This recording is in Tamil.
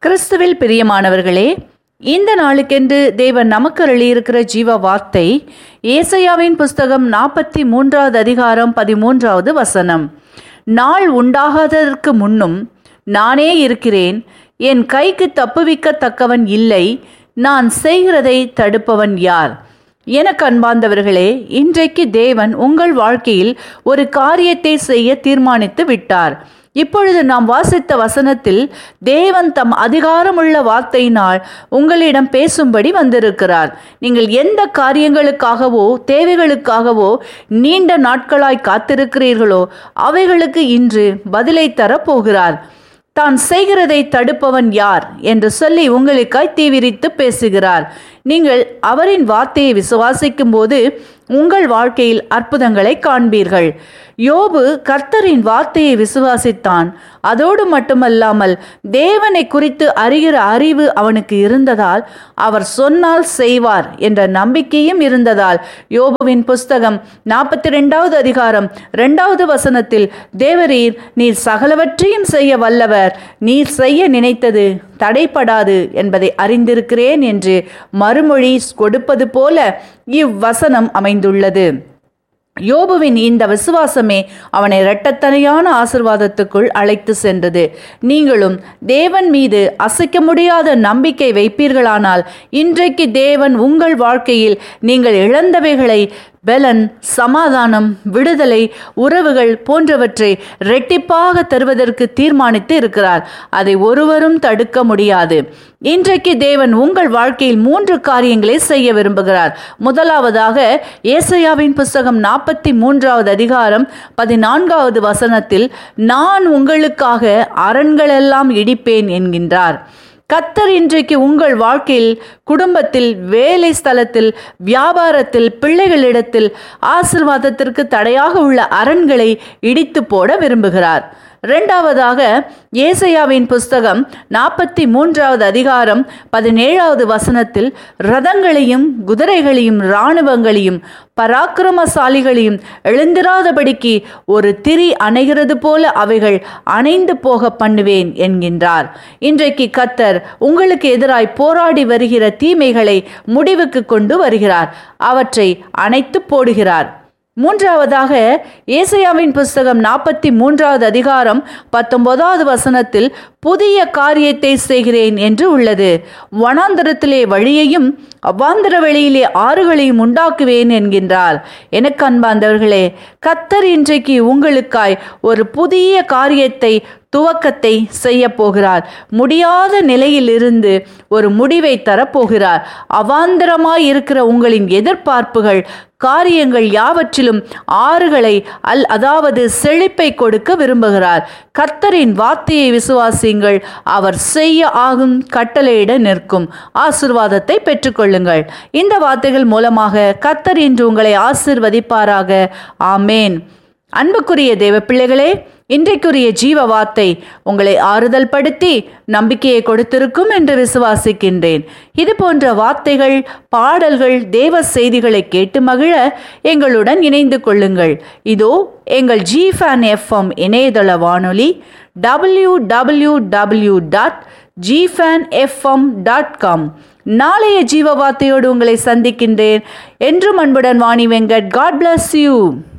கிறிஸ்துவில் பிரியமானவர்களே, இந்த நாளுக்கென்று தேவன் நமக்கு அருளியிருக்கிற ஜீவ வார்த்தை ஏசாயாவின் புஸ்தகம் 43வது அதிகாரம் 13வது வசனம். நாள் உண்டாகாததற்கு முன்னும் நானே இருக்கிறேன், என் கைக்கு தப்புவிக்கத்தக்கவன் இல்லை, நான் செய்கிறதை தடுப்பவன் யார்? எனக்கு அன்பார்ந்தவர்களே, இன்றைக்கு தேவன் உங்கள் வாழ்க்கையில் ஒரு காரியத்தை செய்ய தீர்மானித்து விட்டார். இப்பொழுது நாம் வாசித்த வசனத்தில் தேவன் தம் அதிகாரமுள்ள வார்த்தையினால் உங்களிடம் பேசும்படி வந்திருக்கிறார். நீங்கள் எந்த காரியங்களுக்காகவோ தேவைகளுக்காகவோ நீண்ட நாட்களாய் காத்திருக்கிறீர்களோ அவைகளுக்கு இன்று பதிலை தரப்போகிறார். தான் செய்கிறதை தடுப்பவன் யார் என்று சொல்லி உங்களுக்காய் தீவிரித்து பேசுகிறார். நீங்கள் அவரின் வார்த்தையை விசுவாசிக்கும் போது உங்கள் வாழ்க்கையில் அற்புதங்களை காண்பீர்கள். யோபு கர்த்தரின் வார்த்தையை விசுவாசித்தான். அதோடு மட்டுமல்லாமல் தேவனை குறித்து அறிகிற அறிவு அவனுக்கு இருந்ததால் அவர் சொன்னால் செய்வார் என்ற நம்பிக்கையும் இருந்ததால் யோபுவின் புஸ்தகம் 42வது அதிகாரம் 2வது வசனத்தில், தேவரீர் நீர் சகலவற்றையும் செய்ய வல்லவர், நீர் செய்ய நினைத்தது தடைப்படாது என்பதை அறிந்திருக்கிறேன் என்று மறுமொழி கொடுப்பது போல இவ்வசனம் அமைந்துள்ளது. யோபுவின் இந்த விசுவாசமே அவனை இரட்டத்தனையான ஆசீர்வாதத்துக்குள் அழைத்து சென்றது. நீங்களும் தேவன் மீது அசைக்க முடியாத நம்பிக்கை வைப்பீர்களானால் இன்றைக்கு தேவன் உங்கள் வாழ்க்கையில் நீங்கள் இழந்தவைகளை, பலன், சமாதானம், விடுதலை, உறவுகள் போன்றவற்றை இரட்டிப்பாக தருவதற்கு தீர்மானித்து இருக்கிறார். அதை ஒருவரும் தடுக்க முடியாது. இன்றைக்கு தேவன் உங்கள் வாழ்க்கையில் 3 காரியங்களை செய்ய விரும்புகிறார். முதலாவதாக ஏசாயாவின் புஸ்தகம் 43வது அதிகாரம் 14வது வசனத்தில், நான் உங்களுக்காக அரண்களெல்லாம் இடிப்பேன் என்கின்றார். கர்த்தர் இன்றைக்கு உங்கள் வாழ்க்கையில், குடும்பத்தில், வேலை ஸ்தலத்தில், வியாபாரத்தில், பிள்ளைகளிடத்தில் ஆசீர்வாதத்திற்கு தடையாக உள்ள அரண்களை இடித்து போட விரும்புகிறார். இரண்டாவதாக ஏசாயாவின் புஸ்தகம் 43வது அதிகாரம் 17வது வசனத்தில், ரதங்களையும் குதிரைகளையும் இராணுவங்களையும் பராக்கிரமசாலிகளையும் எழுந்திராதபடிக்கு ஒரு திரி அணைகிறது போல அவைகள் அணைந்து போக பண்ணுவேன் என்கின்றார். இன்றைக்கு கர்த்தர் உங்களுக்கு எதிராய் போராடி வருகிற தீமைகளை முடிவுக்கு கொண்டு வருகிறார். அவற்றை அணைத்து போடுகிறார். மூன்றாவதாக ஏசாயாவின் புஸ்தகம் 43வது அதிகாரம் 19வது வசனத்தில், புதிய காரியத்தை செய்கிறேன் என்று உள்ளது, வனாந்தரத்திலே வழியையும் அவாந்தர வெளியிலே ஆறுகளையும் உண்டாக்குவேன் என்கின்றார். எனக்கு அன்பார்ந்தவர்களே, கர்த்தர் இன்றைக்கு உங்களுக்காய் ஒரு புதிய காரியத்தை, துவக்கத்தை செய்ய போகிறார். முடியாத நிலையில் இருந்து ஒரு முடிவை தரப்போகிறார். அவாந்தரமாய் இருக்கிற உங்களின் எதிர்பார்ப்புகள், காரியங்கள் யாவற்றிலும் ஆறுகளை அதாவது செழிப்பை கொடுக்க விரும்புகிறார். கர்த்தரின் வார்த்தையை விசுவாசியுங்கள், அவர் செய்ய ஆகும், கட்டளையிட நிற்கும். ஆசீர்வாதத்தை பெற்றுக்கொள்ளுங்கள். இந்த வார்த்தைகள் மூலமாக கர்த்தர் இன்று உங்களை ஆசீர்வதிப்பாராக. ஆமேன். அன்புக்குரிய தேவ பிள்ளைகளே, இன்றைக்குரிய ஜீவ வார்த்தை உங்களை ஆறுதல் படுத்தி நம்பிக்கையை கொடுத்திருக்கும் என்று விசுவாசிக்கின்றேன். இது போன்ற வார்த்தைகள், பாடல்கள், தேவ செய்திகளை கேட்டு மகிழ எங்களுடன் இணைந்து கொள்ளுங்கள். இதோ எங்கள் GFAN FM இணையதள வானொலி www.gfanfm.com. நாளைய ஜீவ வார்த்தையோடு உங்களை சந்திக்கின்றேன். என்றும் அன்புடன் Vani Venkat. God bless you.